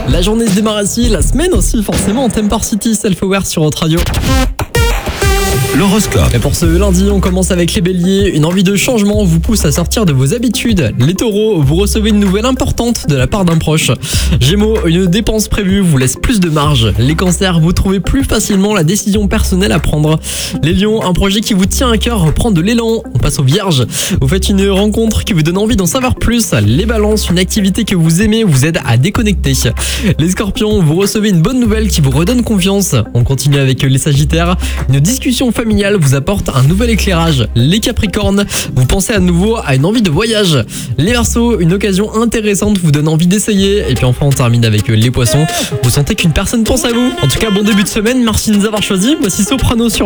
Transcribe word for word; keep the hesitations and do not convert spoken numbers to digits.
La journée se démarre ainsi, la semaine aussi forcément. Temper City, Self-Aware sur votre radio. L'horoscope. Et pour ce lundi, on commence avec les béliers. Une envie de changement vous pousse à sortir de vos habitudes. Les taureaux, vous recevez une nouvelle importante de la part d'un proche. Gémeaux, une dépense prévue vous laisse plus de marge. Les cancers, vous trouvez plus facilement la décision personnelle à prendre. Les lions, un projet qui vous tient à cœur reprend de l'élan. On passe aux vierges. Vous faites une rencontre qui vous donne envie d'en savoir plus. Les balances, une activité que vous aimez vous aide à déconnecter. Les scorpions, vous recevez une bonne nouvelle qui vous redonne confiance. On continue avec les sagittaires. Une discussion familiale vous apporte un nouvel éclairage. Les capricornes, vous pensez à nouveau à une envie de voyage. Les verseaux, une occasion intéressante vous donne envie d'essayer. Et puis enfin, on termine avec les poissons. Vous sentez qu'une personne pense à vous. En tout cas, bon début de semaine. Merci de nous avoir choisis. Voici Soprano sur